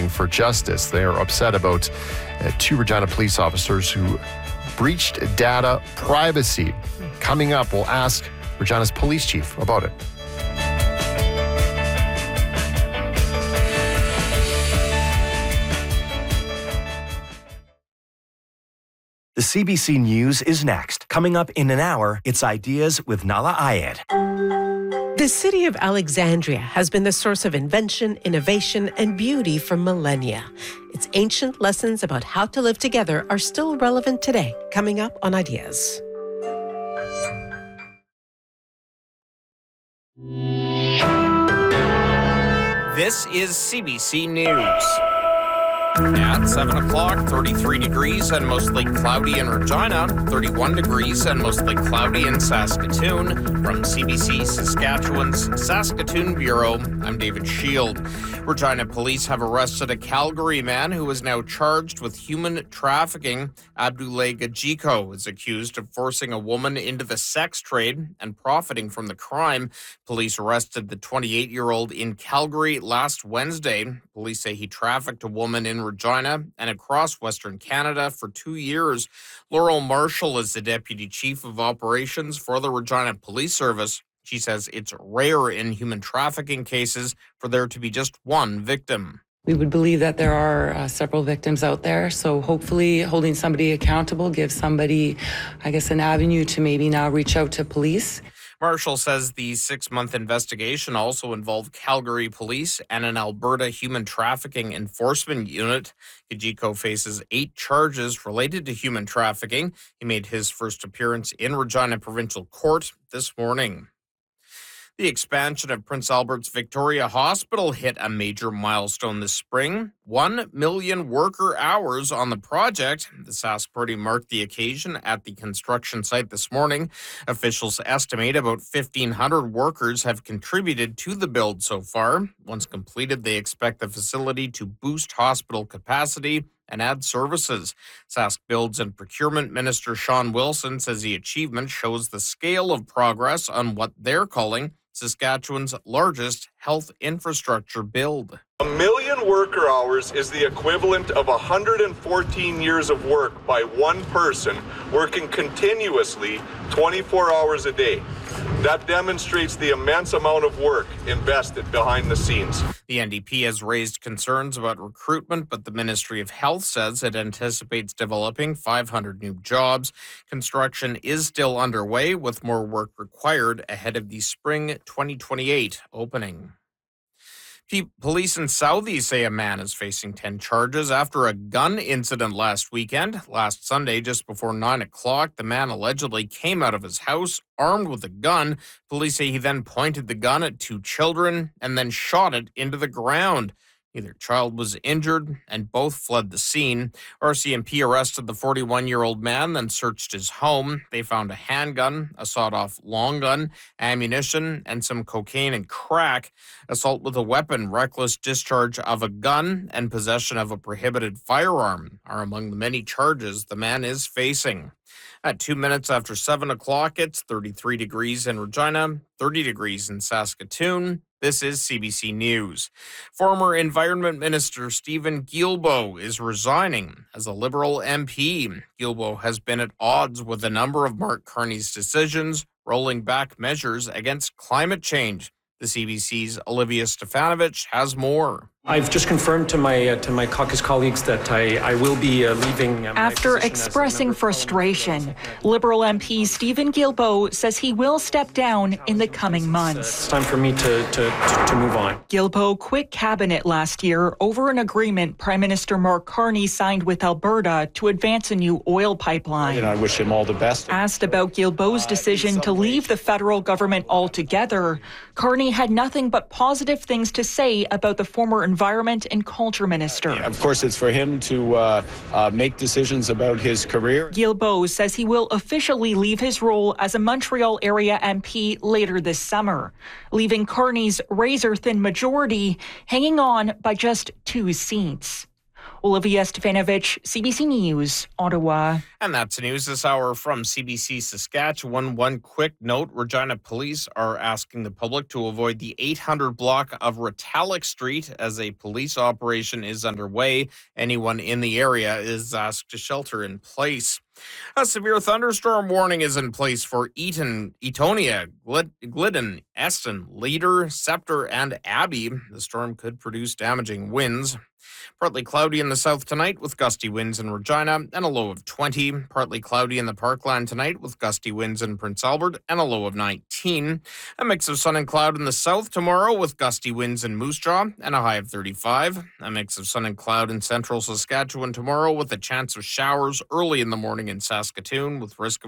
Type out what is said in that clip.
calling for justice. They are upset about two Regina police officers who breached data privacy. Coming up, we'll ask Regina's police chief about it. The CBC News is next. Coming up in an hour, it's Ideas with Nala Ayed. The city of Alexandria has been the source of invention, innovation, and beauty for millennia. Its ancient lessons about how to live together are still relevant today. Coming up on Ideas. This is CBC News. At 7 o'clock, 33 degrees and mostly cloudy in Regina, 31 degrees and mostly cloudy in Saskatoon. From CBC Saskatchewan's Saskatoon Bureau, I'm David Shield. Regina police have arrested a Calgary man who is now charged with human trafficking. Abdoulaye Gajiko is accused of forcing a woman into the sex trade and profiting from the crime. Police arrested the 28-year-old in Calgary last Wednesday. Police say he trafficked a woman in Regina and across Western Canada for 2 years. Laurel Marshall is the Deputy Chief of Operations for the Regina Police Service. She says it's rare in human trafficking cases for there to be just one victim. We would believe that there are several victims out there, so hopefully holding somebody accountable gives somebody, an avenue to maybe now reach out to police. Marshall says the 6-month investigation also involved Calgary Police and an Alberta Human Trafficking Enforcement Unit. Gajiko faces 8 charges related to human trafficking. He made his first appearance in Regina Provincial Court this morning. The expansion of Prince Albert's Victoria Hospital hit a major milestone this spring. 1 million worker hours on the project. The Sask Party marked the occasion at the construction site this morning. Officials estimate about 1,500 workers have contributed to the build so far. Once completed, they expect the facility to boost hospital capacity and add services. Sask Builds and Procurement Minister Sean Wilson says the achievement shows the scale of progress on what they're calling Saskatchewan's largest health infrastructure build. 1 million worker hours is the equivalent of 114 years of work by one person working continuously 24 hours a day. That demonstrates the immense amount of work invested behind the scenes. The NDP has raised concerns about recruitment, but the Ministry of Health says it anticipates developing 500 new jobs. Construction is still underway, with more work required ahead of the spring 2028 opening. Police in Southie say a man is facing 10 charges after a gun incident last weekend. Last Sunday, just before 9 o'clock, the man allegedly came out of his house armed with a gun. Police say he then pointed the gun at 2 children and then shot it into the ground. Neither child was injured, and both fled the scene. RCMP arrested the 41-year-old man, then searched his home. They found a handgun, a sawed-off long gun, ammunition, and some cocaine and crack. Assault with a weapon, reckless discharge of a gun, and possession of a prohibited firearm are among the many charges the man is facing. At 2 minutes after 7 o'clock, it's 33 degrees in Regina, 30 degrees in Saskatoon. This is CBC News. Former Environment Minister Steven Guilbeault is resigning as a Liberal MP. Guilbeault has been at odds with a number of Mark Carney's decisions, rolling back measures against climate change. The CBC's Olivia Stefanovich has more. I've just confirmed to my caucus colleagues that I will be leaving. After expressing frustration, Liberal MP Steven Guilbeault says he will step down in the coming months. It's time for me to move on. Guilbeault quit cabinet last year over an agreement Prime Minister Mark Carney signed with Alberta to advance a new oil pipeline. And I wish him all the best. Asked about Guilbeault's decision to leave the federal government altogether, Carney had nothing but positive things to say about the former Environment and Culture Minister. Of course, it's for him to make decisions about his career. Guilbeault says he will officially leave his role as a Montreal area MP later this summer, leaving Carney's razor-thin majority hanging on by just 2 seats. Olivia Stefanovich, CBC News, Ottawa. And that's the news this hour from CBC Saskatchewan. One quick note, Regina Police are asking the public to avoid the 800 block of Retallick Street as a police operation is underway. Anyone in the area is asked to shelter in place. A severe thunderstorm warning is in place for Eaton, Etonia, Glidden, Eston, Leader, Scepter, and Abbey. The storm could produce damaging winds. Partly cloudy in the south tonight with gusty winds in Regina and a low of 20. Partly cloudy in the Parkland tonight with gusty winds in Prince Albert and a low of 19. A mix of sun and cloud in the south tomorrow with gusty winds in Moose Jaw and a high of 35. A mix of sun and cloud in central Saskatchewan tomorrow with a chance of showers early in the morning in Saskatoon with risk of